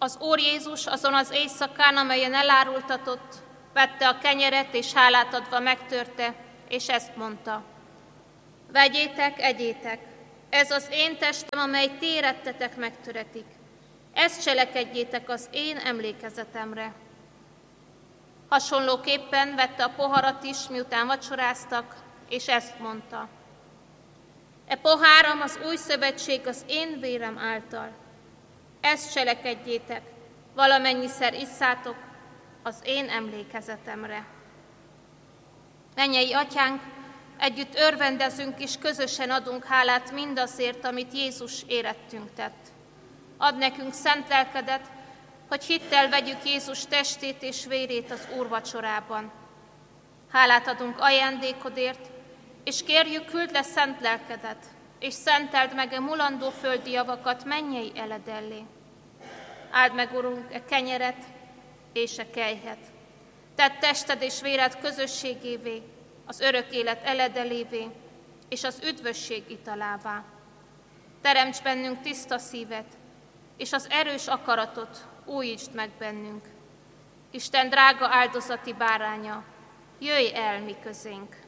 Az Úr Jézus azon az éjszakán, amelyen elárultatott, vette a kenyeret, és hálát adva megtörte, és ezt mondta: vegyétek, egyétek, ez az én testem, amely ti érettetek megtöretik. Ezt cselekedjétek az én emlékezetemre. Hasonlóképpen vette a poharat is, miután vacsoráztak, és ezt mondta: e poháram az új szövetség az én vérem által. Ezt cselekedjétek, valamennyiszer isszátok az én emlékezetemre. Mennyei Atyánk, együtt örvendezünk és közösen adunk hálát mindazért, amit Jézus érettünk tett. Add nekünk szent lelkedet, hogy hittel vegyük Jézus testét és vérét az úrvacsorában. Hálát adunk ajándékodért, és kérjük, küldd le szent lelkedet, és szenteld meg a mulandó földi javakat mennyei eledellé. Áld meg, Urunk, e kenyeret és e kelyhet. Tedd tested és véred közösségévé, az örök élet eledelévé, és az üdvösség italává. Teremts bennünk tiszta szívet, és az erős akaratot újítsd meg bennünk. Isten drága áldozati báránya, jöjj el mi közénk!